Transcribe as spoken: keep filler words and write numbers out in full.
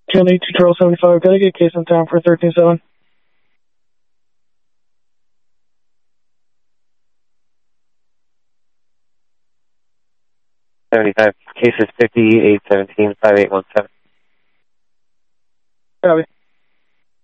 County to Charles seventy-five, gotta get case in town for thirteen seven. seventy-five, cases fifty, eight seventeen, five eight one seven. Copy.